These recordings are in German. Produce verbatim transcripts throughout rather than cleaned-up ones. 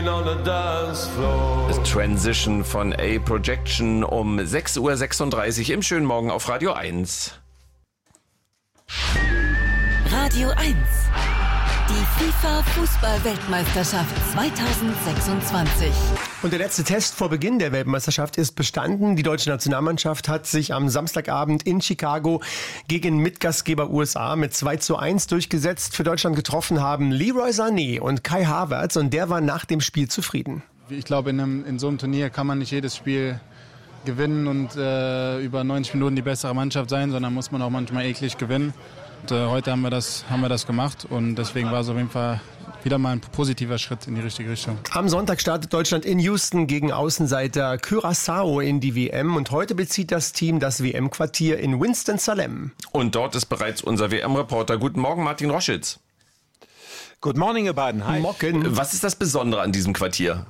Transition von A Projection um sechs Uhr sechsunddreißig im schönen Morgen auf Radio eins. Radio eins. Die FIFA-Fußball-Weltmeisterschaft zweitausendsechsundzwanzig. Und der letzte Test vor Beginn der Weltmeisterschaft ist bestanden. Die deutsche Nationalmannschaft hat sich am Samstagabend in Chicago gegen Mitgastgeber U S A mit zwei zu eins durchgesetzt. Für Deutschland getroffen haben Leroy Sané und Kai Havertz und der war nach dem Spiel zufrieden. Ich glaube, in, einem, in so einem Turnier kann man nicht jedes Spiel gewinnen und äh, über neunzig Minuten die bessere Mannschaft sein, sondern muss man auch manchmal eklig gewinnen. Und, äh, heute haben wir, das, haben wir das gemacht und deswegen war es auf jeden Fall wieder mal ein positiver Schritt in die richtige Richtung. Am Sonntag startet Deutschland in Houston gegen Außenseiter Curaçao in die W M und heute bezieht das Team das W M-Quartier in Winston-Salem. Und dort ist bereits unser W M-Reporter. Guten Morgen, Martin Roschitz. Good morning, ihr beiden. Hi. Morgen. Was ist das Besondere an diesem Quartier?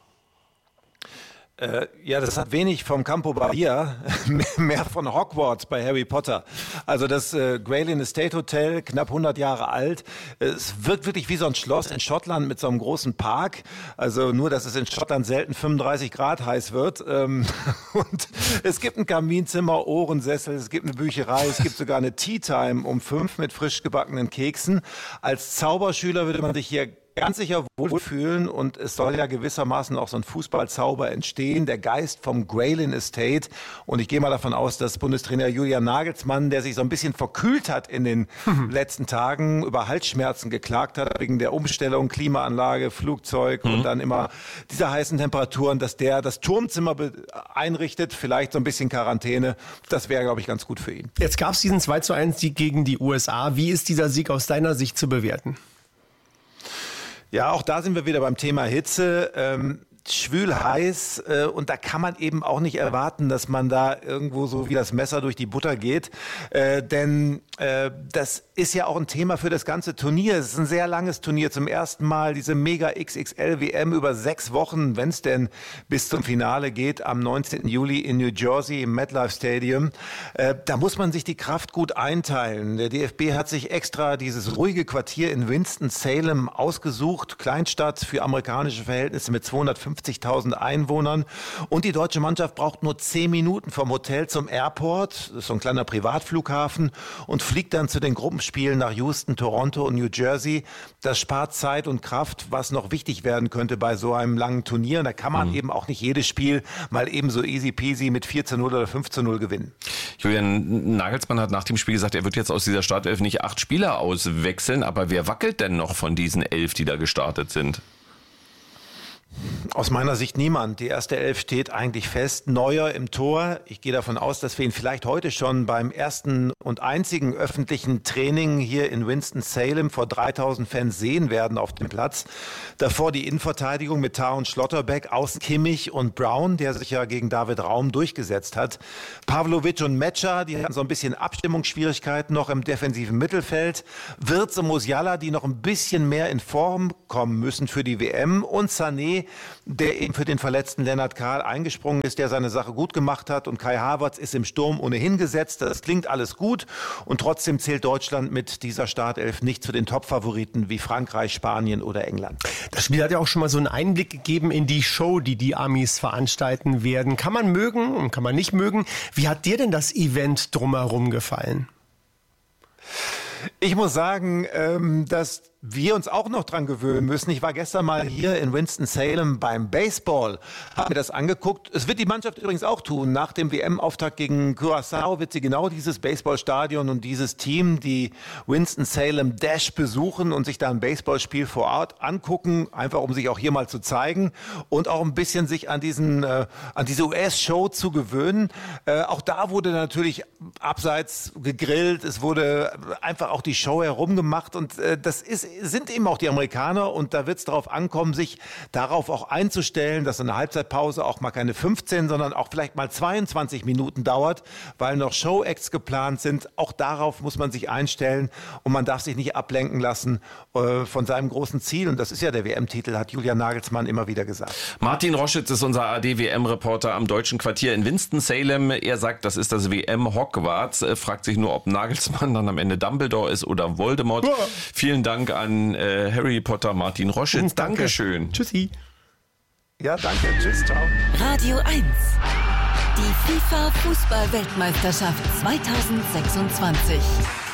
Äh, ja, das hat wenig vom Campo Bahia, mehr von Hogwarts bei Harry Potter. Also das äh, Graylin Estate Hotel, knapp hundert Jahre alt. Es wirkt wirklich wie so ein Schloss in Schottland mit so einem großen Park. Also nur, dass es in Schottland selten fünfunddreißig Grad heiß wird. Ähm, und es gibt ein Kaminzimmer, Ohrensessel, es gibt eine Bücherei, es gibt sogar eine Tea Time um fünf mit frisch gebackenen Keksen. Als Zauberschüler würde man sich hier ganz sicher wohlfühlen und es soll ja gewissermaßen auch so ein Fußballzauber entstehen, der Geist vom Graylin Estate. Und ich gehe mal davon aus, dass Bundestrainer Julian Nagelsmann, der sich so ein bisschen verkühlt hat in den mhm. letzten Tagen, über Halsschmerzen geklagt hat, wegen der Umstellung, Klimaanlage, Flugzeug mhm. und dann immer dieser heißen Temperaturen, dass der das Turmzimmer einrichtet, vielleicht so ein bisschen Quarantäne. Das wäre, glaube ich, ganz gut für ihn. Jetzt gab es diesen zwei zu eins Sieg gegen die U S A. Wie ist dieser Sieg aus deiner Sicht zu bewerten? Ja, auch da sind wir wieder beim Thema Hitze. Ähm, schwül heiß äh, und da kann man eben auch nicht erwarten, dass man da irgendwo so wie das Messer durch die Butter geht, äh, denn äh, das ist ja auch ein Thema für das ganze Turnier. Es ist ein sehr langes Turnier, zum ersten Mal diese Mega X X L W M über sechs Wochen, wenn es denn bis zum Finale geht, am neunzehnten Juli in New Jersey im MetLife Stadium. Äh, da muss man sich die Kraft gut einteilen. Der D F B hat sich extra dieses ruhige Quartier in Winston-Salem ausgesucht, Kleinstadt für amerikanische Verhältnisse mit zweihundertfünfzigtausend Einwohnern. Und die deutsche Mannschaft braucht nur zehn Minuten vom Hotel zum Airport, das ist so ein kleiner Privatflughafen, und fliegt dann zu den Gruppenspielen nach Houston, Toronto und New Jersey. Das spart Zeit und Kraft, was noch wichtig werden könnte bei so einem langen Turnier. Und da kann man mhm. eben auch nicht jedes Spiel mal eben so easy peasy mit vier zu null oder fünf zu null gewinnen. Julian Nagelsmann hat nach dem Spiel gesagt, er wird jetzt aus dieser Startelf nicht acht Spieler auswechseln, aber wer wackelt denn noch von diesen elf, die da gestartet sind? Aus meiner Sicht niemand. Die erste Elf steht eigentlich fest. Neuer im Tor. Ich gehe davon aus, dass wir ihn vielleicht heute schon beim ersten und einzigen öffentlichen Training hier in Winston-Salem vor dreitausend Fans sehen werden auf dem Platz. Davor die Innenverteidigung mit Tah und Schlotterbeck, außen Kimmich und Brown, der sich ja gegen David Raum durchgesetzt hat. Pavlovic und Metscher, die hatten so ein bisschen Abstimmungsschwierigkeiten noch im defensiven Mittelfeld. Wirtz und Musiala, die noch ein bisschen mehr in Form kommen müssen für die W M. Und Sané, der eben für den verletzten Lennart Kahl eingesprungen ist, der seine Sache gut gemacht hat. Und Kai Havertz ist im Sturm ohnehin gesetzt. Das klingt alles gut. Und trotzdem zählt Deutschland mit dieser Startelf nicht zu den Top-Favoriten wie Frankreich, Spanien oder England. Das Spiel hat ja auch schon mal so einen Einblick gegeben in die Show, die die Amis veranstalten werden. Kann man mögen und kann man nicht mögen. Wie hat dir denn das Event drumherum gefallen? Ich muss sagen, ähm, dass wir uns auch noch dran gewöhnen müssen. Ich war gestern mal hier in Winston-Salem beim Baseball, habe mir das angeguckt. Es wird die Mannschaft übrigens auch tun. Nach dem W M-Auftakt gegen Curaçao wird sie genau dieses Baseballstadion und dieses Team, die Winston-Salem Dash, besuchen und sich da ein Baseballspiel vor Ort angucken, einfach um sich auch hier mal zu zeigen und auch ein bisschen sich an diesen äh, an diese U S-Show zu gewöhnen. Äh, auch da wurde natürlich abseits gegrillt, es wurde einfach auch die Show herumgemacht und äh, das ist sind eben auch die Amerikaner und da wird es darauf ankommen, sich darauf auch einzustellen, dass eine Halbzeitpause auch mal keine fünfzehn, sondern auch vielleicht mal zweiundzwanzig Minuten dauert, weil noch Show-Acts geplant sind. Auch darauf muss man sich einstellen und man darf sich nicht ablenken lassen äh, von seinem großen Ziel und das ist ja der W M-Titel, hat Julian Nagelsmann immer wieder gesagt. Martin Roschitz ist unser A D W M-Reporter am deutschen Quartier in Winston-Salem. Er sagt, das ist das W M-Hogwarts, äh, fragt sich nur, ob Nagelsmann dann am Ende Dumbledore ist oder Voldemort. Ja. Vielen Dank an äh, Harry Potter Martin Roschitz. Danke. Dankeschön. Tschüssi. Ja, danke. Tschüss, ciao. Radio eins. Die FIFA Fußball-Weltmeisterschaft zweitausendsechsundzwanzig.